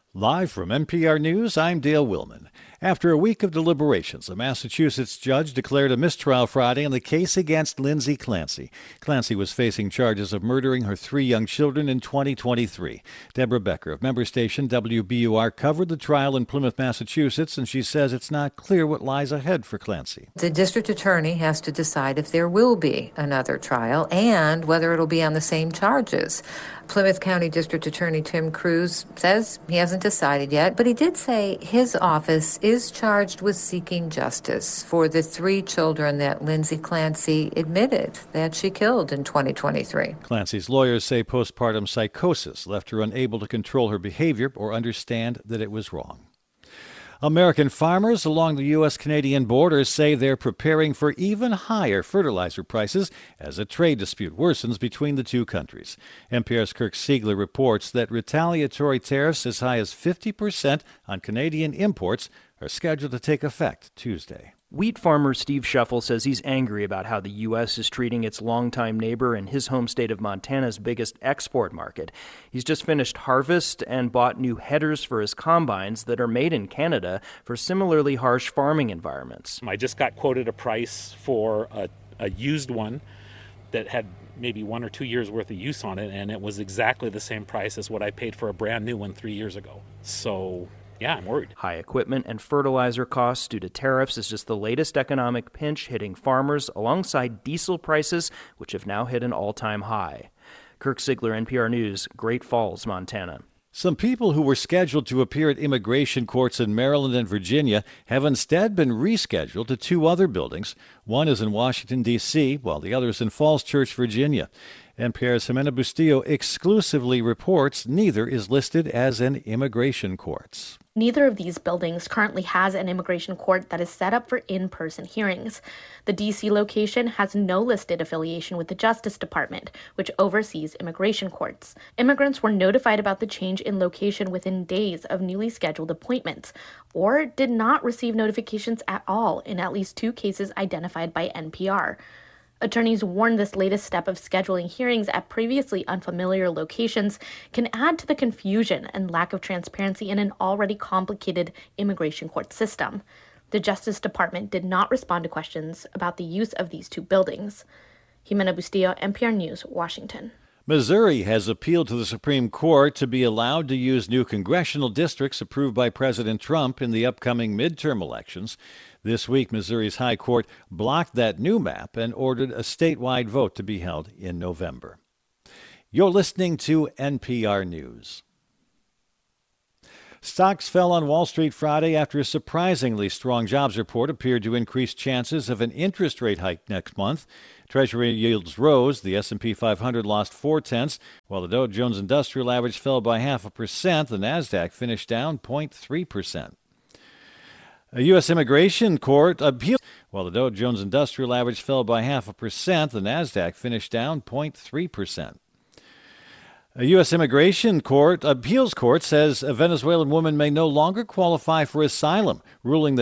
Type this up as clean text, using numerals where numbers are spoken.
Live from NPR News, I'm Dale Willman. After a week of deliberations, a Massachusetts judge declared a mistrial Friday in the case against Lindsay Clancy. Clancy was facing charges of murdering her 3 young children in 2023. Deborah Becker of member station WBUR covered the trial in Plymouth, Massachusetts, and she says it's not clear what lies ahead for Clancy. The district attorney has to decide if there will be another trial and whether it'll be on the same charges. Plymouth County District Attorney Tim Cruz says he hasn't decided yet, but he did say his office is charged with seeking justice for the 3 children that Lindsay Clancy admitted that she killed in 2023. Clancy's lawyers say postpartum psychosis left her unable to control her behavior or understand that it was wrong. American farmers along the U.S.-Canadian border say they're preparing for even higher fertilizer prices as a trade dispute worsens between the two countries. NPR's Kirk Siegler reports that retaliatory tariffs as high as 50% on Canadian imports are scheduled to take effect Tuesday. Wheat farmer Steve Shuffle says he's angry about how the U.S. is treating its longtime neighbor in his home state of Montana's biggest export market. He's just finished harvest and bought new headers for his combines that are made in Canada for similarly harsh farming environments. I just got quoted a price for a used one that had maybe 1 or 2 years worth of use on it, and it was exactly the same price as what I paid for a brand new one 3 years ago. So yeah, I'm worried. High equipment and fertilizer costs due to tariffs is just the latest economic pinch hitting farmers alongside diesel prices, which have now hit an all-time high. Kirk Siegler, NPR News, Great Falls, Montana. Some people who were scheduled to appear at immigration courts in Maryland and Virginia have instead been rescheduled to 2 other buildings. One is in Washington, D.C., while the other is in Falls Church, Virginia. NPR's Jimena Bustillo exclusively reports neither is listed as an immigration court. Neither of these buildings currently has an immigration court that is set up for in-person hearings. The D.C. location has no listed affiliation with the Justice Department, which oversees immigration courts. Immigrants were notified about the change in location within days of newly scheduled appointments, or did not receive notifications at all in at least 2 cases identified by NPR. Attorneys warn this latest step of scheduling hearings at previously unfamiliar locations can add to the confusion and lack of transparency in an already complicated immigration court system. The Justice Department did not respond to questions about the use of these 2 buildings. Jimena Bustillo, NPR News, Washington. Missouri has appealed to the Supreme Court to be allowed to use new congressional districts approved by President Trump in the upcoming midterm elections. This week, Missouri's High Court blocked that new map and ordered a statewide vote to be held in November. You're listening to NPR News. Stocks fell on Wall Street Friday after a surprisingly strong jobs report appeared to increase chances of an interest rate hike next month. Treasury yields rose. The S&P 500 lost 0.4, while the Dow Jones Industrial Average fell by 0.5%. The Nasdaq finished down 0.3%. A U.S. immigration court appealed, while the Dow Jones Industrial Average fell by 0.5%. The Nasdaq finished down 0.3%. A U.S. immigration court appeals court says a Venezuelan woman may no longer qualify for asylum, ruling that